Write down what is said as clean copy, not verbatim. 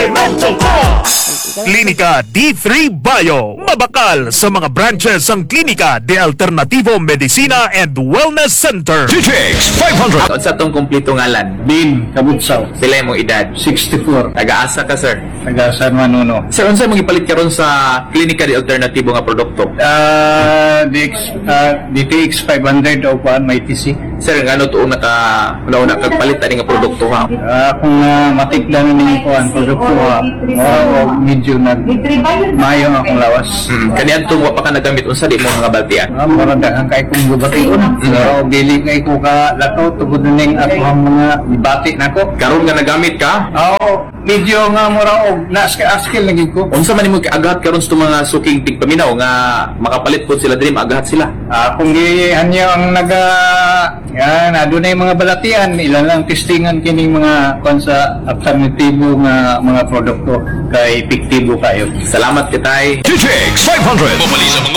Klinika D3 Bio. Mabakal sa mga branches ang Klinika de Alternativo Medicina and Wellness Center. GTX 500. Sa itong kumplito ngalan, Bin Kabutsaw, pila mong edad? 64, Taga-asa ka, sir? taga San Manuno. Sir, unsa mong ipalit karon sa Klinika de Alternativo nga produkto? DTX 500 o kuan may TC. Sir, ano tuong una kagpalit ani nga produkto ha? Kung matikdan ni kuan produkto o medyo mayo akong lawas. Kaniadto wa pa ka nagamit unsa di mo nga baltian? Mura daghang kay kong gubation. Pero dili kay ko ka lakaw tugod ning ako ang mga bati nako. Karon nga nagamit ka? Medyo nga mura og na-skill lagi ko. Unsa man nimo kaagahat karon sa mga suking tigpaminaw nga makapalit po sila diri maagahat sila? Kung gihan niyo ang yan, adunay mga balatian, ilan lang testingan kining mga konsa alternatibo nga mga produkto kay epektibo kayo. Salamat kitay. GTX 500. Mabali sa mga